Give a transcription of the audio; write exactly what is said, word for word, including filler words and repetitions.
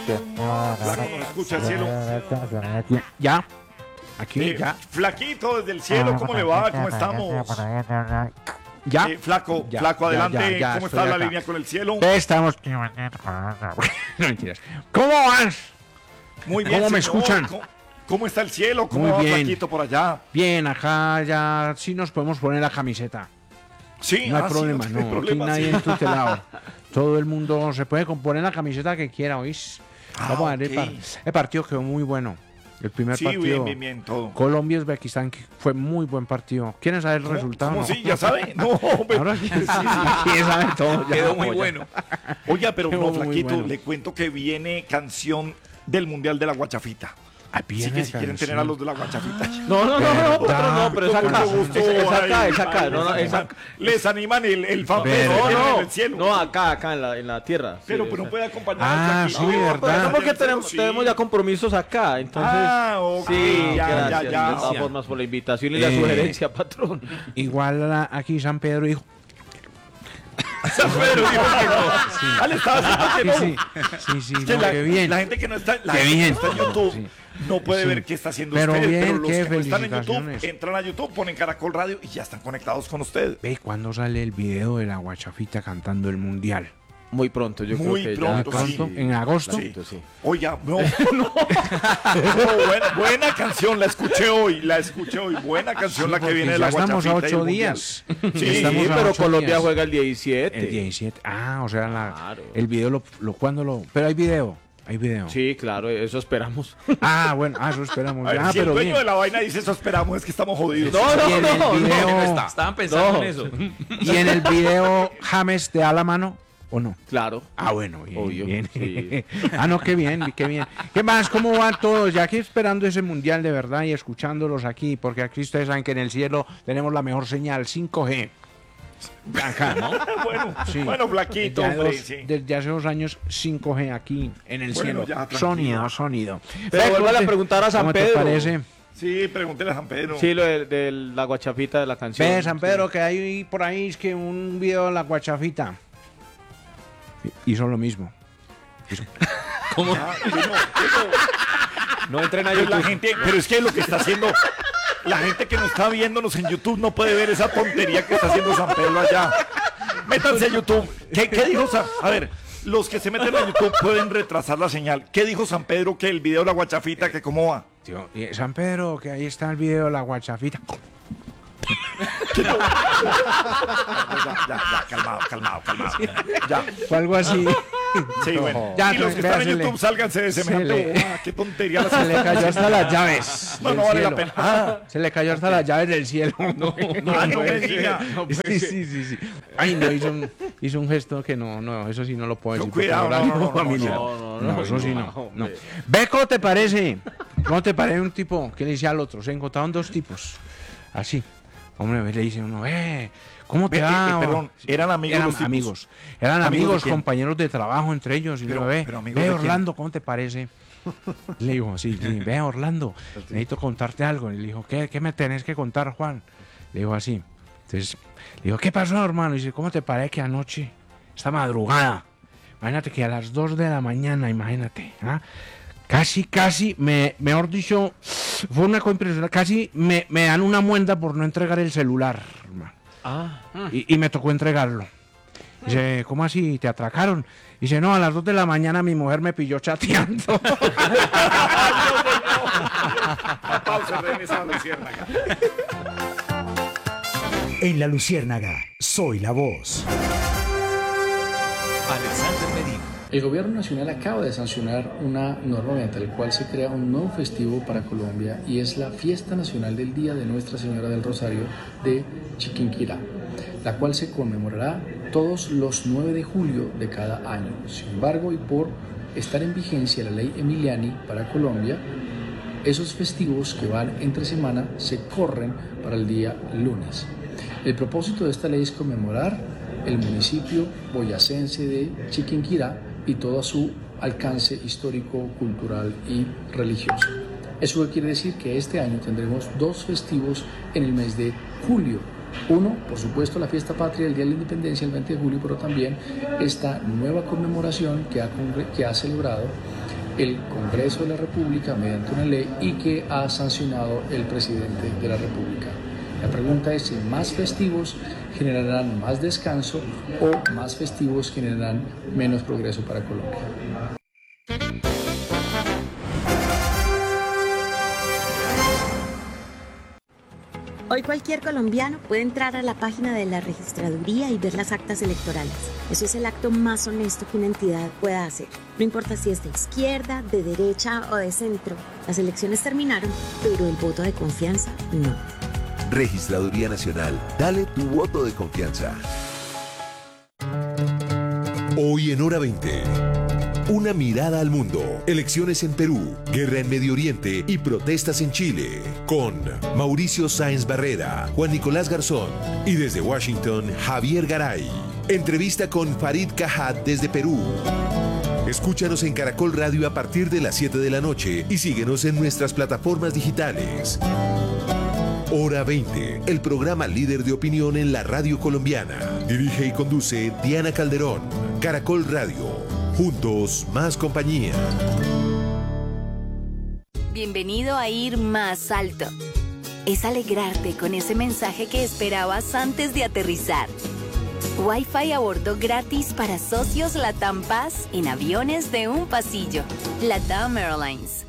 Flaco, ¿no escucha el cielo? Ya. Aquí, Eh, ya. Flaquito, desde el cielo, ¿cómo le va? ¿Cómo estamos? Ya. Eh, flaco, Ya, flaco, ya, adelante. ya, ya, ¿Cómo estoy está la acá. línea con el cielo? Estamos. No, mentiras. ¿Cómo vas? Muy bien, ¿Cómo me señor. escuchan? ¿Cómo, cómo está el cielo? ¿Cómo Muy va, bien. Flaquito, por allá? Bien, acá ya sí nos podemos poner la camiseta. Sí, No hay ah, sí, problema, tiene no. Aquí problema, nadie sí. en tutelado. Todo el mundo se puede poner la camiseta que quiera, ¿oís? Ah, Vamos a ver, el, ok. par- el partido quedó muy bueno. El primer Sí, partido. bien, bien, bien, todo. Colombia-Uzbekistán que fue muy buen partido. ¿Quieren saber el ¿Cómo- resultado? ¿Cómo no? sí? ¿Ya sabe? No, hombre. Ahora sí, sí, sí, sabe todo. ya. Quedó muy bueno. Oiga, pero Quedó no, muy Flaquito, bueno. le cuento que viene canción del Mundial de la Guachafita. Ah, Así viene que si quieren canción. tener a los de la Guachafita. No, no, no, no, otro no, pero es Con acá. mucho gusto, Es, es acá, ay, es acá. ay, No, no, les es animan- acá. Les animan el, el fanpage Pero- que No, tienen en no, el cielo. no, acá, acá en la, en la tierra. Pero, Sí, pero o sea. puede acompañar Ah, al sí, Flaquito. verdad. No, porque Sí. tenemos, tenemos ya compromisos acá, entonces. Ah, ok. Sí, ya, gracias. ya, ya. De todas formas, por la invitación y la Eh, sugerencia, patrón. Igual la- aquí San Pedro dijo. San Pedro dijo que no. Ah, le estaba haciendo que Sí, no. sí, sí, sí, Es que no, la, qué bien. la gente que no está, la Qué gente que bien. no está en YouTube Sí. no puede Sí. ver qué está haciendo Pero usted, bien, pero los qué que no están en YouTube felicitaciones. entran a YouTube, ponen Caracol Radio y ya están conectados con usted. Ve cuándo sale el video de la Guachafita cantando el mundial. Muy pronto, yo Muy creo que pronto, ya. sí. ¿En agosto? Sí. Sí. Oiga, no, no. No, buena, buena canción, la escuché hoy, la escuché hoy. Buena canción la que Porque viene de ya la estamos a Guachafita y el ocho Mundial. días. Sí, Estamos a pero ocho Colombia días. juega el diecisiete. El diecisiete. Ah, o sea, la- Claro. el video lo, lo cuando lo. Pero hay video. Hay video. Sí, claro, eso esperamos. Ah, bueno, ah, eso esperamos. A ver, Ah, si el pero dueño bien. de la vaina dice eso esperamos, es que estamos jodidos. No, Y en no, el no, video, no. Estaban pensando No. en eso. y en el video James te da la mano o no. Claro. Ah, bueno, bien, Obvio, bien. sí. Ah, no, qué bien, qué bien. ¿Qué más? ¿Cómo van todos? Ya aquí esperando ese mundial de verdad y escuchándolos aquí, porque aquí ustedes saben que en el cielo tenemos la mejor señal, cinco G. Acá, ¿no? Bueno, Sí. bueno, Flaquito, Desde hombre, dos- sí. Desde hace dos años, cinco G aquí en el Bueno, cielo. ya, tranquilo. Sonido, sonido. Pero Ve, vuélvale a ¿cómo te- preguntar a San ¿cómo te Pedro. parece? Sí, pregúntele a San Pedro. Sí, lo de, de la guachafita de la canción. Ve, San Pedro, que hay por ahí es que un video de la Guachafita hizo lo mismo. Ah, que no, que no. No entren a Pero la YouTube. gente, pero es que lo que está haciendo, la gente que no está viéndonos en YouTube no puede ver esa tontería que está haciendo San Pedro allá. Métanse a YouTube. ¿Qué, qué dijo San? A ver, los que se meten a YouTube pueden retrasar la señal. ¿Qué dijo San Pedro que el video de la Guachafita, que cómo va? Tío, y San Pedro, que ahí está el video de la Guachafita. Ya, ya, ya, calmado, calmado, calmado. Ya, O algo así. sí, bueno. Ya, y los que están en véasele. YouTube, sálganse de Se semejante le- bobada. Qué tontería la Se le cayó hasta las llaves. No, del no vale la cielo. pena. Ah, Se le cayó hasta las llaves del cielo. No, ah, no me diga. Sí, sí, sí, sí. Ay, no, hizo un, hizo un gesto que no, no, eso sí no lo puedo No, decir. porque cuidado, ahora no, no, no, no, familiar. no, no, No, no, eso sí no, no. hombre. no. Ve cómo te parece. ¿Cómo te parece un tipo que le dice al otro? Se encontraron dos tipos. Así. Hombre, le dice uno, eh, ¿cómo te Ve, va? eh, eh, perdón, eran amigos Eran los tipos. amigos. Eran ¿Amigos de amigos, quién? compañeros de trabajo entre ellos. Y Pero- le digo, ve, pero amigos ve de quién. Orlando, ¿cómo te parece? Le digo, sí, sí, ve Orlando, necesito contarte algo. Y le dijo, ¿qué, qué me tenés que contar, Juan? Le digo así. Entonces, le digo, ¿qué pasó, hermano? Y dice, ¿cómo te parece que anoche, esta madrugada, imagínate que a las dos de la mañana, imagínate, ¿ah? Casi, casi, me, mejor dicho, fue una cosa impresionante, casi me, me dan una muenda por no entregar el celular, hermano. Ah, Y, y me tocó entregarlo. Dice, ¿cómo así? ¿Te atracaron? Dice, no, a las dos de la mañana mi mujer me pilló chateando. La pausa, regresa a la luciérnaga. En La Luciérnaga, soy la voz. Alexander Medina. El gobierno nacional acaba de sancionar una norma mediante la cual se crea un nuevo festivo para Colombia y es la Fiesta Nacional del Día de Nuestra Señora del Rosario de Chiquinquirá, la cual se conmemorará todos los nueve de julio de cada año. Sin embargo, y por estar en vigencia la ley Emiliani para Colombia, esos festivos que van entre semana se corren para el día lunes. El propósito de esta ley es conmemorar el municipio boyacense de Chiquinquirá y todo su alcance histórico, cultural y religioso. Eso quiere decir que este año tendremos dos festivos en el mes de julio. Uno, por supuesto, la fiesta patria, el Día de la Independencia, el veinte de julio, pero también esta nueva conmemoración que ha, congre- que ha celebrado el Congreso de la República mediante una ley y que ha sancionado el presidente de la República. La pregunta es si más festivos generarán más descanso o más festivos generarán menos progreso para Colombia. Hoy cualquier colombiano puede entrar a la página de la registraduría y ver las actas electorales. Eso es el acto más honesto que una entidad pueda hacer. No importa si es de izquierda, de derecha o de centro. Las elecciones terminaron, pero el voto de confianza no. Registraduría Nacional, dale tu voto de confianza. Hoy en Hora veinte. Una mirada al mundo. Elecciones en Perú, guerra en Medio Oriente y protestas en Chile. Con Mauricio Sáenz Barrera, Juan Nicolás Garzón y desde Washington, Javier Garay. Entrevista con Farid Cajat desde Perú. Escúchanos en Caracol Radio a partir de las siete de la noche y síguenos en nuestras plataformas digitales. Hora veinte, el programa líder de opinión en la radio colombiana. Dirige y conduce Diana Calderón. Caracol Radio. Juntos, más compañía. Bienvenido a Ir Más Alto. Es alegrarte con ese mensaje que esperabas antes de aterrizar. Wi-Fi a bordo gratis para socios LATAM Paz en aviones de un pasillo. LATAM Airlines.